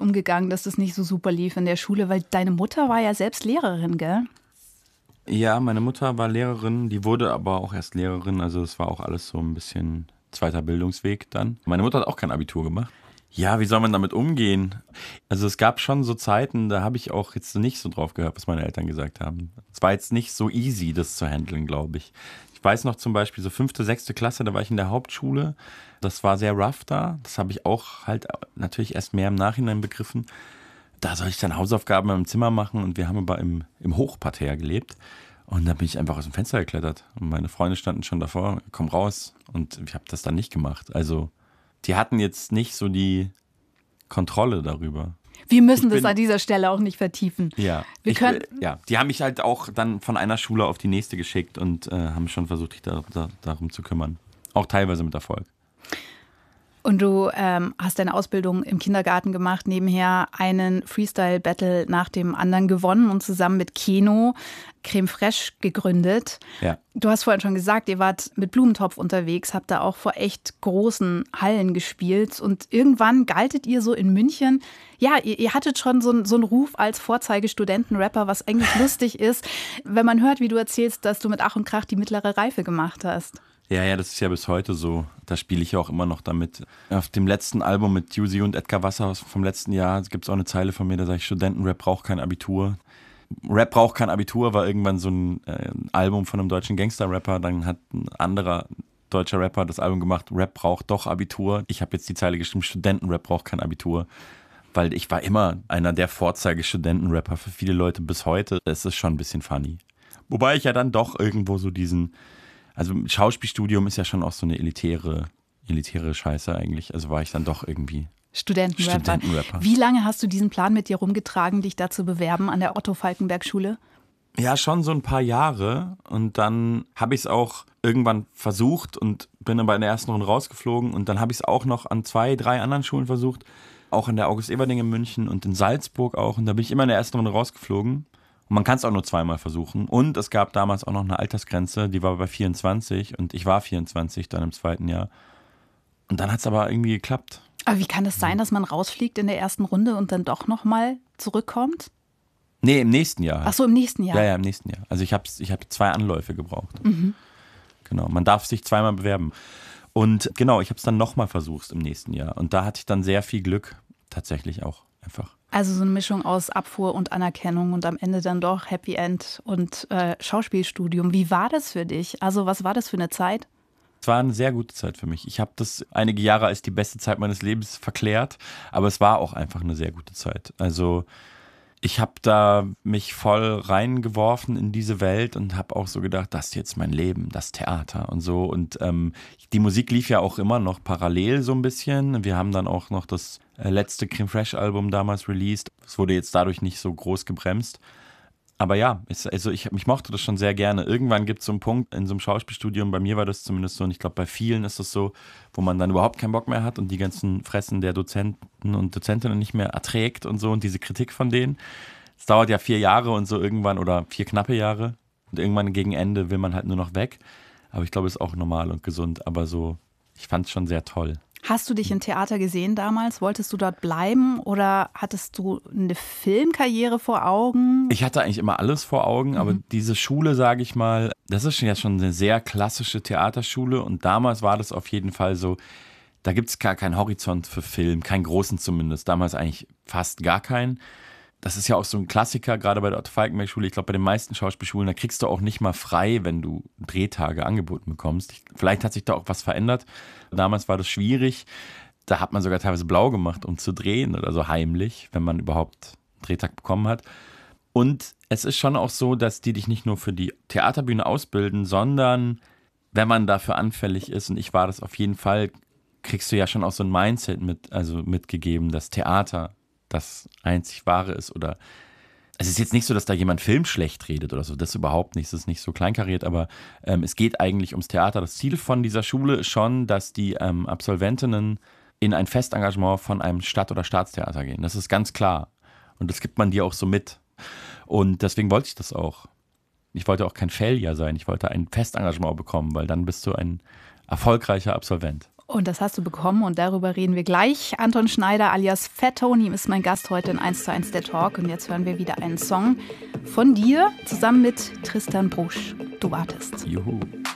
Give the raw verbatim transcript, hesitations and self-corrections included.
umgegangen, dass das nicht so super lief in der Schule? Weil deine Mutter war ja selbst Lehrerin, gell? Ja, meine Mutter war Lehrerin, die wurde aber auch erst Lehrerin, also es war auch alles so ein bisschen zweiter Bildungsweg dann. Meine Mutter hat auch kein Abitur gemacht. Ja, wie soll man damit umgehen? Also es gab schon so Zeiten, da habe ich auch jetzt nicht so drauf gehört, was meine Eltern gesagt haben. Es war jetzt nicht so easy, das zu handeln, glaube ich. Ich weiß noch zum Beispiel so fünfte, sechste Klasse, da war ich in der Hauptschule. Das war sehr rough da. Das habe ich auch halt natürlich erst mehr im Nachhinein begriffen. Da soll ich dann Hausaufgaben im Zimmer machen und wir haben aber im, im Hochparterre gelebt. Und da bin ich einfach aus dem Fenster geklettert. Und meine Freunde standen schon davor, komm raus. Und ich habe das dann nicht gemacht. Also die hatten jetzt nicht so die Kontrolle darüber. Wir müssen das an dieser Stelle auch nicht vertiefen. Ja, Wir ich, können ja, die haben mich halt auch dann von einer Schule auf die nächste geschickt und äh, haben schon versucht, sich da, da, darum zu kümmern. Auch teilweise mit Erfolg. Und du ähm, hast deine Ausbildung im Kindergarten gemacht, nebenher einen Freestyle-Battle nach dem anderen gewonnen und zusammen mit Keno Creme Fraiche gegründet. Ja. Du hast vorhin schon gesagt, ihr wart mit Blumentopf unterwegs, habt da auch vor echt großen Hallen gespielt und irgendwann galtet ihr so in München, ja, ihr, ihr hattet schon so, so einen Ruf als Vorzeigestudenten-Rapper, was eigentlich lustig ist, wenn man hört, wie du erzählst, dass du mit Ach und Krach die mittlere Reife gemacht hast. Ja, ja, das ist ja bis heute so. Da spiele ich ja auch immer noch damit. Auf dem letzten Album mit Juicy und Edgar Wasserhaus vom letzten Jahr gibt es auch eine Zeile von mir, da sage ich, Studentenrap braucht kein Abitur. Rap braucht kein Abitur war irgendwann so ein äh, Album von einem deutschen Gangster-Rapper. Dann hat ein anderer deutscher Rapper das Album gemacht, Rap braucht doch Abitur. Ich habe jetzt die Zeile geschrieben, Studentenrap braucht kein Abitur. Weil ich war immer einer der Vorzeige-Studentenrapper für viele Leute bis heute. Es ist schon ein bisschen funny. Wobei ich ja dann doch irgendwo so diesen... Also Schauspielstudium ist ja schon auch so eine elitäre, elitäre Scheiße eigentlich. Also war ich dann doch irgendwie Studentenrapper. Studentenrapper. Wie lange hast du diesen Plan mit dir rumgetragen, dich da zu bewerben an der Otto-Falckenberg-Schule? Ja, schon so ein paar Jahre. Und dann habe ich es auch irgendwann versucht und bin aber in der ersten Runde rausgeflogen. Und dann habe ich es auch noch an zwei, drei anderen Schulen versucht. Auch an der August-Eberding in München und in Salzburg auch. Und da bin ich immer in der ersten Runde rausgeflogen. Und man kann es auch nur zweimal versuchen. Und es gab damals auch noch eine Altersgrenze, die war bei vierundzwanzig und ich war vierundzwanzig dann im zweiten Jahr. Und dann hat es aber irgendwie geklappt. Aber wie kann es sein, dass man rausfliegt in der ersten Runde und dann doch nochmal zurückkommt? Nee, im nächsten Jahr. Ach so, im nächsten Jahr? Ja, ja, im nächsten Jahr. Also ich habe ich hab zwei Anläufe gebraucht. Mhm. Genau, man darf sich zweimal bewerben. Und genau, ich habe es dann nochmal versucht im nächsten Jahr. Und da hatte ich dann sehr viel Glück, tatsächlich auch einfach. Also so eine Mischung aus Abfuhr und Anerkennung und am Ende dann doch Happy End und äh, Schauspielstudium. Wie war das für dich? Also was war das für eine Zeit? Es war eine sehr gute Zeit für mich. Ich habe das einige Jahre als die beste Zeit meines Lebens verklärt, aber es war auch einfach eine sehr gute Zeit. Also ich habe da mich voll reingeworfen in diese Welt und habe auch so gedacht, das ist jetzt mein Leben, das Theater und so. Und ähm, die Musik lief ja auch immer noch parallel so ein bisschen. Wir haben dann auch noch das äh, letzte Creme Fraiche Album damals released. Es wurde jetzt dadurch nicht so groß gebremst. Aber ja, es, also ich, ich mochte das schon sehr gerne. Irgendwann gibt es so einen Punkt in so einem Schauspielstudium, bei mir war das zumindest so und ich glaube bei vielen ist das so, wo man dann überhaupt keinen Bock mehr hat und die ganzen Fressen der Dozenten und Dozentinnen nicht mehr erträgt und so und diese Kritik von denen. Es dauert ja vier Jahre und so irgendwann oder vier knappe Jahre und irgendwann gegen Ende will man halt nur noch weg. Aber ich glaube, es ist auch normal und gesund, aber so, ich fand es schon sehr toll. Hast du dich im Theater gesehen damals? Wolltest du dort bleiben oder hattest du eine Filmkarriere vor Augen? Ich hatte eigentlich immer alles vor Augen, mhm. aber diese Schule, sage ich mal, das ist ja schon eine sehr klassische Theaterschule und damals war das auf jeden Fall so, da gibt es gar keinen Horizont für Film, keinen großen zumindest, damals eigentlich fast gar keinen. Das ist ja auch so ein Klassiker, gerade bei der Otto-Falckenberg-Schule. Ich glaube, bei den meisten Schauspielschulen, da kriegst du auch nicht mal frei, wenn du Drehtage angeboten bekommst. Vielleicht hat sich da auch was verändert. Damals war das schwierig. Da hat man sogar teilweise blau gemacht, um zu drehen oder so heimlich, wenn man überhaupt einen Drehtag bekommen hat. Und es ist schon auch so, dass die dich nicht nur für die Theaterbühne ausbilden, sondern wenn man dafür anfällig ist, und ich war das auf jeden Fall, kriegst du ja schon auch so ein Mindset mit, also mitgegeben, dass Theater das einzig Wahre ist oder es ist jetzt nicht so, dass da jemand Film schlecht redet oder so, das überhaupt nicht, es ist nicht so kleinkariert, aber ähm, es geht eigentlich ums Theater. Das Ziel von dieser Schule ist schon, dass die ähm, Absolventinnen in ein Festengagement von einem Stadt- oder Staatstheater gehen. Das ist ganz klar und das gibt man dir auch so mit und deswegen wollte ich das auch. Ich wollte auch kein Failure sein, ich wollte ein Festengagement bekommen, weil dann bist du ein erfolgreicher Absolvent. Und das hast du bekommen und darüber reden wir gleich. Anton Schneider alias Fat Tony ist mein Gast heute in eins zu eins der Talk. Und jetzt hören wir wieder einen Song von dir zusammen mit Tristan Brusch. Du wartest. Juhu.